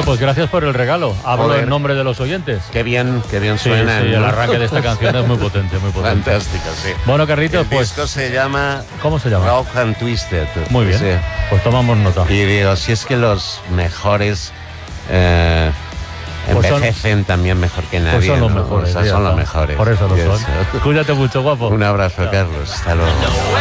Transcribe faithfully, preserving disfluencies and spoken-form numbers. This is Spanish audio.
pues gracias por el regalo. Hablo Joder. en nombre de los oyentes. Qué bien, qué bien Sí, suena. sí, el arranque de esta canción es muy potente, muy potente. Fantástico, sí. Bueno, Carlitos, El pues... disco se llama ¿Cómo se llama? Rock and Twisted. Muy bien, Sí. pues tomamos nota. Y digo, si es que los mejores eh, Pues son- envejecen también mejor que nadie. Pues son los ¿no? mejores. O sea, ya son los está. mejores. Por eso lo Y son. eso. Cuídate mucho, guapo. Un abrazo, Carlos. Hasta luego.